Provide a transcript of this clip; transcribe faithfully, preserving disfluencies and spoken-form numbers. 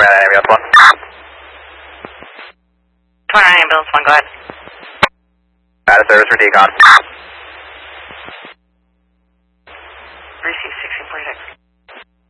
twenty-nine ambulance one. twenty-nine ambulance one, go ahead. Out of service for decon.